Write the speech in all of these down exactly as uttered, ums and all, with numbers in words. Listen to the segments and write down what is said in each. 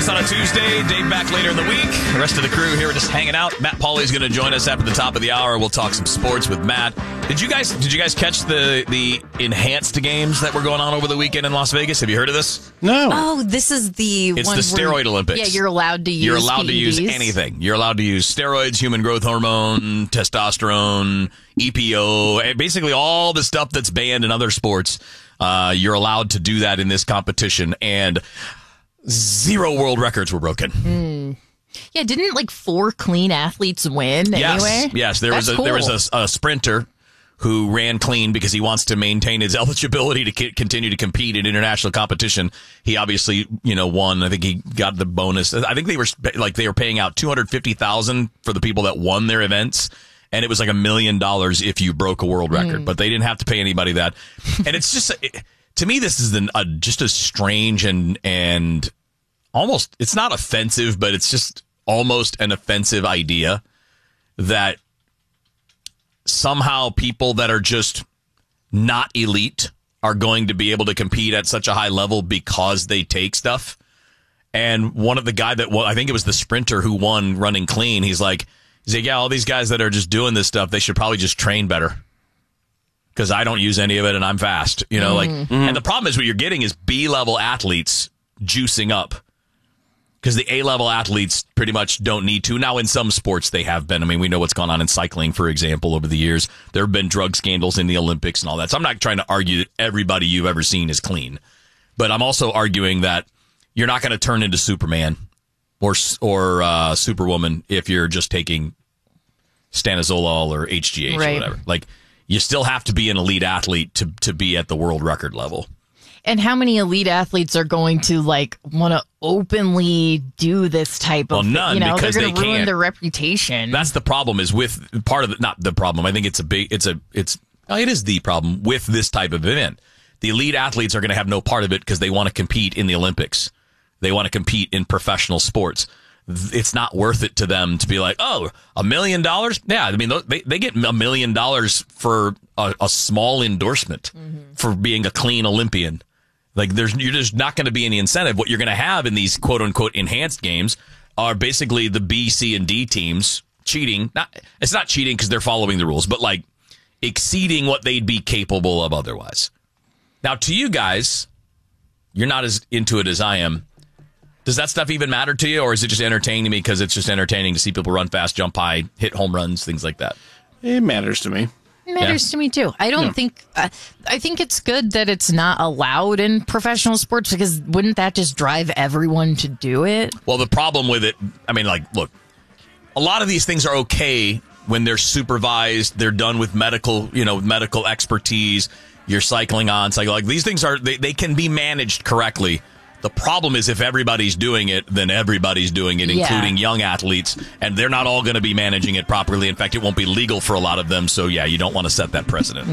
us on a Tuesday. Dave back later in the week. The rest of the crew here are just hanging out. Matt Pauley's going to join us after the top of the hour. We'll talk some sports with Matt. Did you guys Did you guys catch the the enhanced games that were going on over the weekend in Las Vegas? Have you heard of this? No. Oh, this is the It's one the steroid where, Olympics. Yeah, you're allowed to use You're allowed P E Ds. to use anything. You're allowed to use steroids, human growth hormone, testosterone, E P O, basically all the stuff that's banned in other sports. Uh, you're allowed to do that in this competition, and zero world records were broken. Mm. Yeah, didn't like four clean athletes win yes, anyway? Yes, there That's was a, cool. there was a, a sprinter who ran clean because he wants to maintain his eligibility to c- continue to compete in international competition. He obviously, you know, won. I think he got the bonus. I think they were like they were paying out two hundred fifty thousand dollars for the people that won their events. And it was like a million dollars if you broke a world record, mm. but they didn't have to pay anybody that. And it's just, it, to me, this is an, a, just a strange and, and almost, it's not offensive, but it's just almost an offensive idea that somehow people that are just not elite are going to be able to compete at such a high level because they take stuff. And one of the guy that, well, I think it was the sprinter who won running clean. He's like, He's like, yeah, all these guys that are just doing this stuff, they should probably just train better because I don't use any of it and I'm fast, you know, mm-hmm. like, mm-hmm. and the problem is what you're getting is B-level athletes juicing up because the A-level athletes pretty much don't need to. Now, in some sports, they have been. I mean, we know what's gone on in cycling, for example, over the years. There have been drug scandals in the Olympics and all that. So I'm not trying to argue that everybody you've ever seen is clean, but I'm also arguing that you're not going to turn into Superman or or uh, Superwoman if you're just taking stanozolol or H G H right. or whatever. Like, you still have to be an elite athlete to to be at the world record level. And how many elite athletes are going to like want to openly do this type of? Well, none, you know, because they're going they to ruin can't. their reputation. That's the problem. Is with part of the not the problem. I think it's a big. It's a. It's. Oh, it is the problem with this type of event. The elite athletes are going to have no part of it because they want to compete in the Olympics. They want to compete in professional sports. It's not worth it to them to be like, oh, a million dollars? Yeah, I mean, they, they get a million dollars for a, a small endorsement mm-hmm. for being a clean Olympian. Like, there's you're just not going to be any incentive. What you're going to have in these quote-unquote enhanced games are basically the B, C, and D teams cheating. Not It's not cheating because they're following the rules, but, like, exceeding what they'd be capable of otherwise. Now, to you guys, you're not as into it as I am. Does that stuff even matter to you, or is it just entertaining to me because it's just entertaining to see people run fast, jump high, hit home runs, things like that? It matters to me. It matters yeah. to me, too. I don't yeah. think... Uh, I think it's good that it's not allowed in professional sports because wouldn't that just drive everyone to do it? Well, the problem with it... I mean, like, look, a lot of these things are okay when they're supervised, they're done with medical, you know, medical expertise, you're cycling on, cycling... Like, these things are... They, they can be managed correctly. The problem is if everybody's doing it, then everybody's doing it, yeah. including young athletes, and they're not all going to be managing it properly. In fact, it won't be legal for a lot of them. So, yeah, you don't want to set that precedent.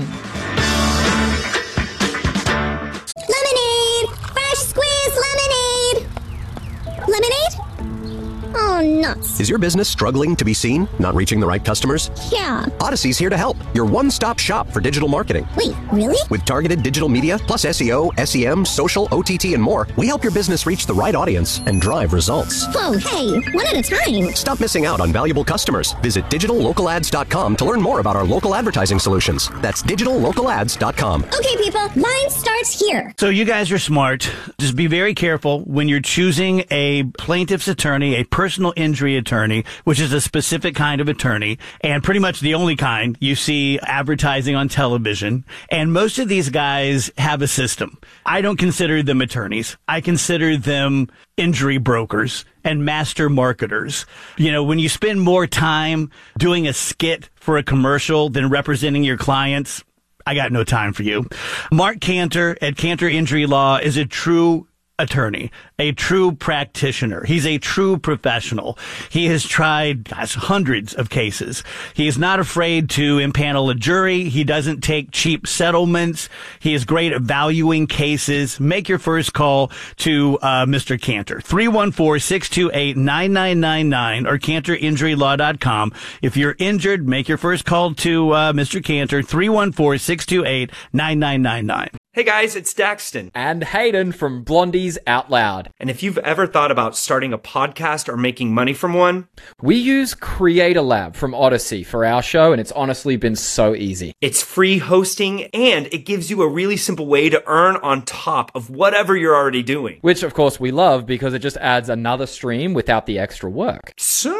Lemonade! Fresh squeezed lemonade! Lemonade? Oh, nuts. Is your business struggling to be seen, not reaching the right customers? Yeah. Odyssey's here to help. Your one-stop shop for digital marketing. Wait, really? With targeted digital media, plus S E O, S E M, social, O T T, and more, we help your business reach the right audience and drive results. Whoa, hey, one at a time. Stop missing out on valuable customers. Visit digital local ads dot com to learn more about our local advertising solutions. That's digital local ads dot com. Okay, people, mine starts here. So you guys are smart. Just be very careful when you're choosing a plaintiff's attorney, a personal injury attorney, which is a specific kind of attorney, and pretty much the only kind you see advertising on television. And most of these guys have a system. I don't consider them attorneys. I consider them injury brokers and master marketers. You know, when you spend more time doing a skit for a commercial than representing your clients, I got no time for you. Mark Cantor at Cantor Injury Law is a true attorney, a true practitioner. He's a true professional. He has tried gosh, hundreds of cases. He is not afraid to impanel a jury. He doesn't take cheap settlements. He is great at valuing cases. Make your first call to uh, Mister Cantor, three one four, six two eight, nine nine nine nine or cantor injury law dot com. If you're injured, make your first call to uh, Mister Cantor, three one four, six two eight, nine nine nine nine. Hey guys, it's Daxton. And Hayden from Blondies Out Loud. And if you've ever thought about starting a podcast or making money from one, we use Creator Lab from Odyssey for our show, and it's honestly been so easy. It's free hosting, and it gives you a really simple way to earn on top of whatever you're already doing. Which, of course, we love because it just adds another stream without the extra work.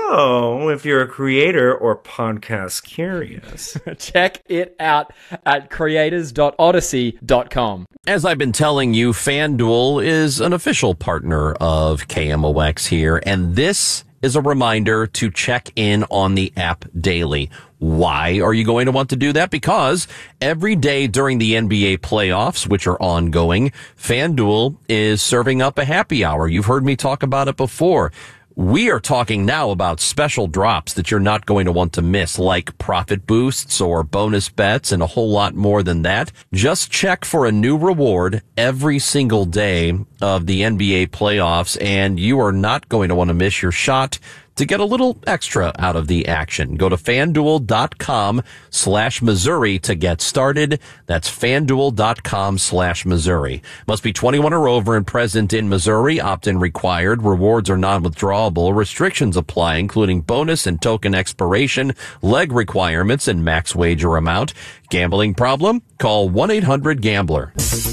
So, if you're a creator or podcast curious, check it out at creators dot odyssey dot com. As I've been telling you, FanDuel is an official partner of K M O X here, and this is a reminder to check in on the app daily. Why are you going to want to do that? Because every day during the N B A playoffs, which are ongoing, FanDuel is serving up a happy hour. You've heard me talk about it before. We are talking now about special drops that you're not going to want to miss, like profit boosts or bonus bets and a whole lot more than that. Just check for a new reward every single day of the N B A playoffs, and you are not going to want to miss your shot to get a little extra out of the action. Go to FanDuel.com slash Missouri to get started. That's FanDuel.com slash Missouri. Must be twenty-one or over and present in Missouri. Opt-in required. Rewards are non-withdrawable. Restrictions apply, including bonus and token expiration, leg requirements, and max wager amount. Gambling problem? Call one eight hundred gambler.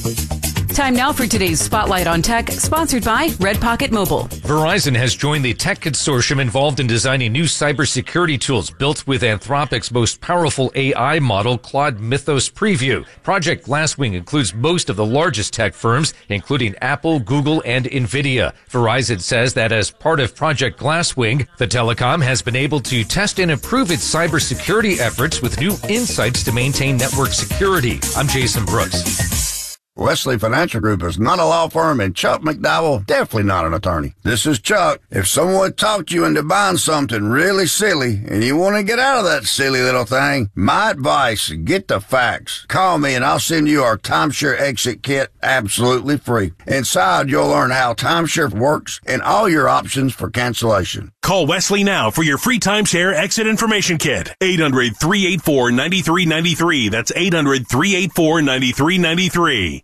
Time now for today's Spotlight on Tech, sponsored by Red Pocket Mobile. Verizon has joined the tech consortium involved in designing new cybersecurity tools built with Anthropic's most powerful A I model, Claude Mythos Preview. Project Glasswing includes most of the largest tech firms, including Apple, Google, and NVIDIA. Verizon says that as part of Project Glasswing, the telecom has been able to test and improve its cybersecurity efforts with new insights to maintain network security. I'm Jason Brooks. Wesley Financial Group is not a law firm, and Chuck McDowell definitely not an attorney. This is Chuck. If someone talked you into buying something really silly and you want to get out of that silly little thing, my advice, get the facts. Call me and I'll send you our timeshare exit kit absolutely free. Inside, you'll learn how timeshare works and all your options for cancellation. Call Wesley now for your free timeshare exit information kit. eight hundred, three eight four, nine three nine three. That's eight hundred, three eight four, nine three nine three.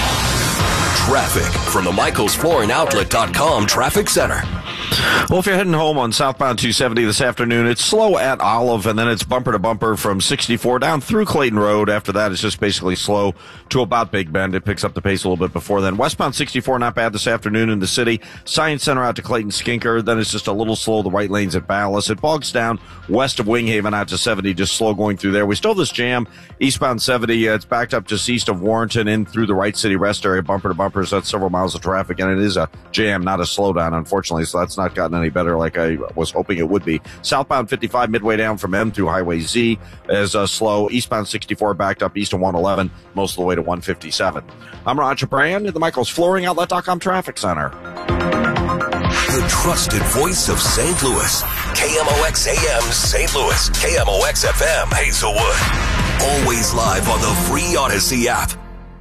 Traffic from the Michaels Flooring Outlet dot com Traffic Center. Well, if you're heading home on southbound two seventy this afternoon, it's slow at Olive, and then it's bumper to bumper from sixty-four down through Clayton Road. After that, it's just basically slow to about Big Bend. It picks up the pace a little bit before then. Westbound sixty-four, not bad this afternoon in the city. Science Center out to Clayton Skinker. Then it's just a little slow, the right lanes at Ballas. It bogs down west of Winghaven out to seventy, just slow going through there. We still have this jam eastbound seventy. Uh, it's backed up just east of Warrenton in through the Wright City Rest area, bumper to bumper. So that's several miles of traffic, and it is a jam, not a slowdown, unfortunately. So that's not gotten any better like I was hoping it would be. Southbound fifty-five midway down from M through Highway Z is uh, slow. Eastbound sixty-four backed up east of one eleven, most of the way to one fifty-seven. I'm Roger Brand at the Michaels Flooring Outlet dot com Traffic Center. The trusted voice of Saint Louis. K M O X A M Saint Louis. K M O X F M Hazelwood. Always live on the free Odyssey app.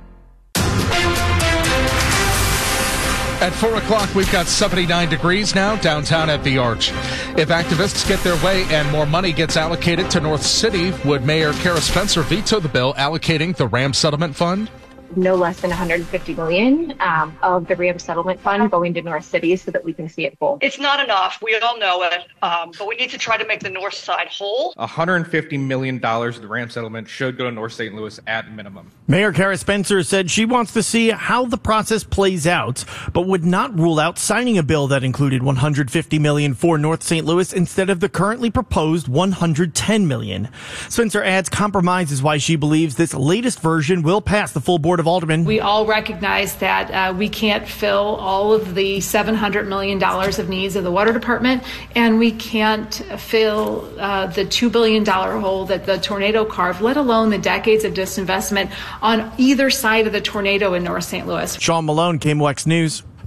At four o'clock, we've got seventy-nine degrees now downtown at the Arch. If activists get their way and more money gets allocated to North City, would Mayor Kara Spencer veto the bill allocating the RAM Settlement Fund? No less than one hundred fifty million dollars um, of the RAM Settlement Fund going to North City so that we can see it full. It's not enough. We all know it. Um, but we need to try to make the North Side whole. one hundred fifty million dollars of the RAM settlement should go to North Saint Louis at minimum. Mayor Kara Spencer said she wants to see how the process plays out, but would not rule out signing a bill that included one hundred fifty million dollars for North Saint Louis instead of the currently proposed one hundred ten million dollars. Spencer adds compromise is why she believes this latest version will pass the full Board of Aldermen. We all recognize that uh, we can't fill all of the seven hundred million dollars of needs of the water department, and we can't fill uh, the two billion dollars hole that the tornado carved, let alone the decades of disinvestment on either side of the tornado in North Saint Louis. Sean Malone, K M O X News.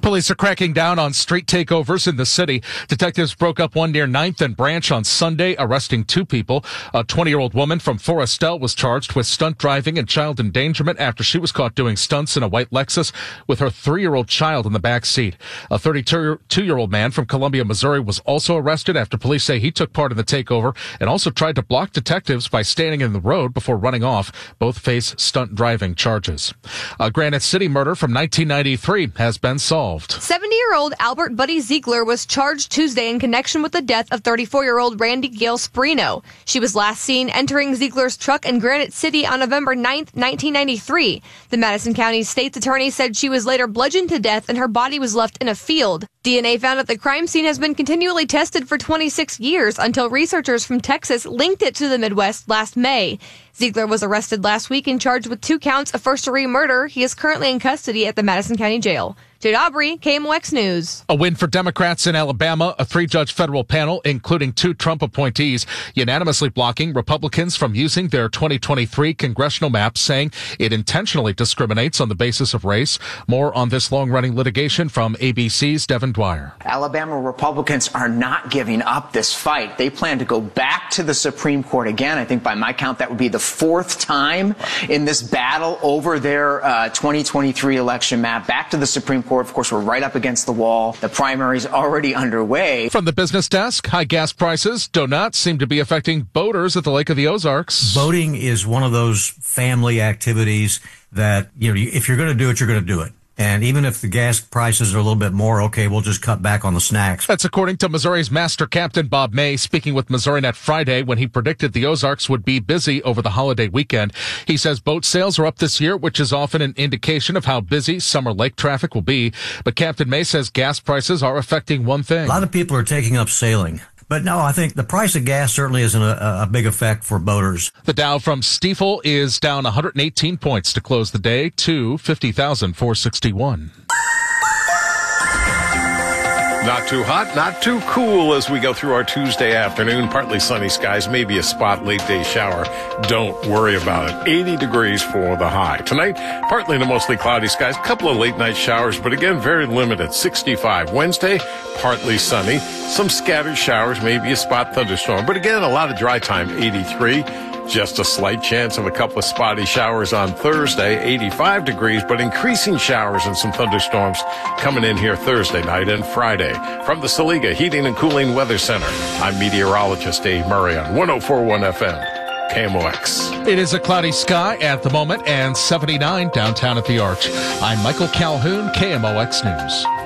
Police are cracking down on street takeovers in the city. Detectives broke up one near ninth and Branch on Sunday, arresting two people. A twenty-year-old woman from Forestel was charged with stunt driving and child endangerment after she was caught doing stunts in a white Lexus with her three-year-old child in the back seat. A thirty-two-year-old man from Columbia, Missouri was also arrested after police say he took part in the takeover and also tried to block detectives by standing in the road before running off. Both face stunt driving charges. A Granite City murder from nineteen ninety-three has been solved. seventy-year-old Albert Buddy Ziegler was charged Tuesday in connection with the death of thirty-four-year-old Randy Gail Sperino. She was last seen entering Ziegler's truck in Granite City on November ninth, nineteen ninety-three. The Madison County State's attorney said she was later bludgeoned to death and her body was left in a field. D N A found at the crime scene has been continually tested for twenty-six years until researchers from Texas linked it to the Midwest last May. Ziegler was arrested last week and charged with two counts of first-degree murder. He is currently in custody at the Madison County Jail. Jade Aubrey, K M O X News. A win for Democrats in Alabama. A three-judge federal panel, including two Trump appointees, unanimously blocking Republicans from using their twenty twenty-three congressional map, saying it intentionally discriminates on the basis of race. More on this long-running litigation from A B C's Devin Dwyer. Alabama Republicans are not giving up this fight. They plan to go back to the Supreme Court again. I think by my count that would be the fourth time in this battle over their uh, twenty twenty-three election map. Back to the Supreme Court. Of course, we're right up against the wall. The primary's already underway. From the business desk, high gas prices do not seem to be affecting boaters at the Lake of the Ozarks. Boating is one of those family activities that, you know, if you're going to do it, you're going to do it. And even if the gas prices are a little bit more, okay, we'll just cut back on the snacks. That's according to Missouri's master captain, Bob May, speaking with MissouriNet Friday when he predicted the Ozarks would be busy over the holiday weekend. He says boat sales are up this year, which is often an indication of how busy summer lake traffic will be. But Captain May says gas prices are affecting one thing. A lot of people are taking up sailing. But no, I think the price of gas certainly isn't a, a big effect for boaters. The Dow from Stifel is down one hundred eighteen points to close the day to fifty thousand four hundred sixty-one. Not too hot, not too cool as we go through our Tuesday afternoon. Partly sunny skies, maybe a spot late day shower. Don't worry about it. eighty degrees for the high. Tonight, partly to mostly cloudy skies. A couple of late night showers, but again, very limited. sixty-five. Wednesday, partly sunny. Some scattered showers, maybe a spot thunderstorm. But again, a lot of dry time. eighty-three. Just a slight chance of a couple of spotty showers on Thursday, eighty-five degrees, but increasing showers and some thunderstorms coming in here Thursday night and Friday. From the Saliga Heating and Cooling Weather Center, I'm meteorologist Dave Murray on one oh four point one F M, K M O X. It is a cloudy sky at the moment and seventy-nine downtown at the Arch. I'm Michael Calhoun, K M O X News.